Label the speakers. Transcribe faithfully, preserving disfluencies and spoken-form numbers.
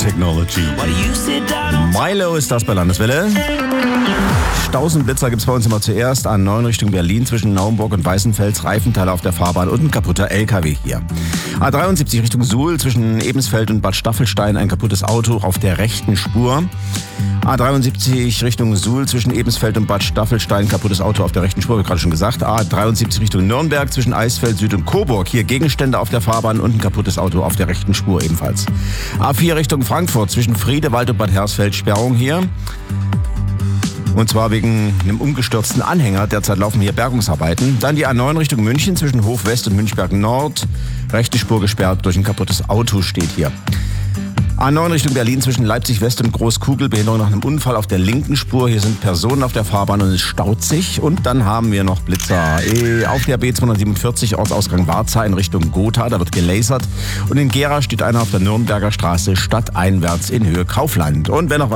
Speaker 1: Technology. Milo ist das bei Landeswelle. Stausenblitzer gibt es bei uns immer zuerst. A neun Richtung Berlin zwischen Naumburg und Weißenfels. Reifenteile auf der Fahrbahn und ein kaputter L K W hier. A dreiundsiebzig Richtung Suhl zwischen Ebensfeld und Bad Staffelstein. Ein kaputtes Auto auf der rechten Spur. A dreiundsiebzig Richtung Suhl zwischen Ebensfeld und Bad Staffelstein. Kaputtes Auto auf der rechten Spur, habe ich gerade schon gesagt. A dreiundsiebzig Richtung Nürnberg zwischen Eisfeld Süd und Coburg. Hier Gegenstände auf der Fahrbahn und ein kaputtes Auto auf der rechten Spur ebenfalls. A vier Richtung Frankfurt zwischen Friedewald und Bad Hersfeld. Sperrung hier. Und zwar wegen einem umgestürzten Anhänger. Derzeit laufen hier Bergungsarbeiten. Dann die A neun Richtung München zwischen Hof West und Münchberg Nord. Rechte Spur gesperrt durch ein kaputtes Auto steht hier. A neun Richtung Berlin zwischen Leipzig West und Großkugel. Behinderung nach einem Unfall auf der linken Spur. Hier sind Personen auf der Fahrbahn und es staut sich. Und dann haben wir noch Blitzer. E, auf der B zweihundertsiebenundvierzig Ortsausgang Warza in Richtung Gotha. Da wird gelasert. Und in Gera steht einer auf der Nürnberger Straße stadteinwärts in Höhe Kaufland. Und wenn noch